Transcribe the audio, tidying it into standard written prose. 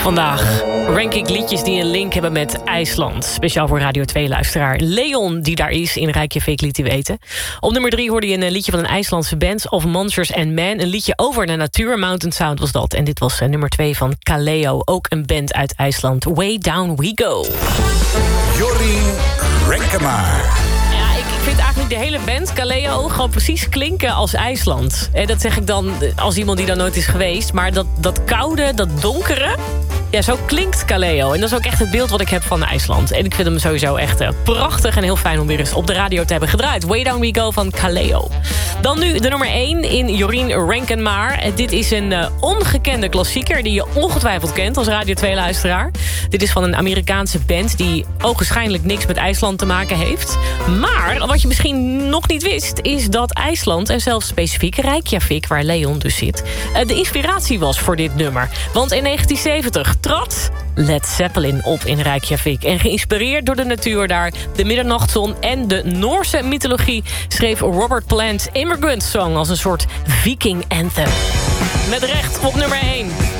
Vandaag rank ik liedjes die een link hebben met IJsland. Speciaal voor Radio 2-luisteraar Leon, die daar is in Reykjavik, liet hij weten. Op nummer 3 hoorde je een liedje van een IJslandse band, Of Monsters and Men. Een liedje over de natuur, Mountain Sound was dat. En dit was nummer 2 van Kaleo, ook een band uit IJsland. Way Down We Go. Jorien Renkema. Ik vind eigenlijk de hele band, Kaleo, gewoon precies klinken als IJsland. En dat zeg ik dan als iemand die daar nooit is geweest. Maar dat koude, dat donkere, ja, zo klinkt Kaleo. En dat is ook echt het beeld wat ik heb van IJsland. En ik vind hem sowieso echt prachtig en heel fijn om weer eens op de radio te hebben gedraaid. Way Down We Go van Kaleo. Dan nu de nummer 1 in Jorien Renkema. Dit is een ongekende klassieker die je ongetwijfeld kent als Radio 2-luisteraar. Dit is van een Amerikaanse band die ogenschijnlijk niks met IJsland te maken heeft. Maar wat je misschien nog niet wist, is dat IJsland en zelfs specifiek Reykjavik, waar Leon dus zit, de inspiratie was voor dit nummer. Want in 1970 trad Led Zeppelin op in Reykjavik. En geïnspireerd door de natuur daar, de middernachtzon en de Noorse mythologie, schreef Robert Plant Immigrant Song als een soort viking anthem. Met recht op nummer 1.